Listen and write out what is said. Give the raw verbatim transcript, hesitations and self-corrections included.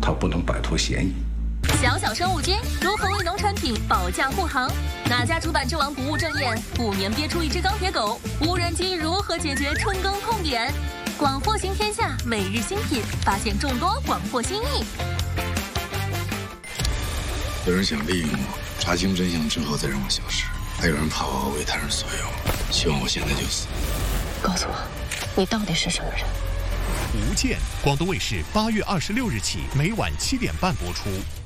它不能摆脱嫌疑。 小小生物菌如何为农产品保驾护航？哪家主板之王不务正业，五年憋出一只钢铁狗？无人机如何解决春耕痛点？广货行天下每日新品，发现众多广货新意。 有人想利用我，查清真相之后再让我消失，还有人怕我为他人所用，希望我现在就死。 告诉我，你到底是什么人？ 无间，广东卫视八月二十六日起每晚七点半播出。